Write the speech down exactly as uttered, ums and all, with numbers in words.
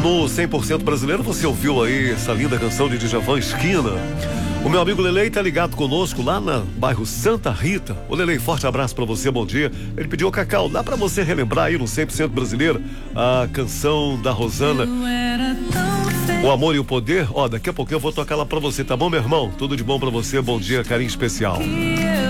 No cem por cento brasileiro você ouviu aí essa linda canção de Djavan, Esquina. O meu amigo Lelei tá ligado conosco lá no bairro Santa Rita. Ô Lelei, forte abraço pra você, bom dia. Ele pediu, ô Cacau, dá pra você relembrar aí no cem por cento brasileiro a canção da Rosana, O Amor e o Poder? Ó, daqui a pouco eu vou tocar lá pra você, tá bom, meu irmão? Tudo de bom pra você, bom dia, carinho especial.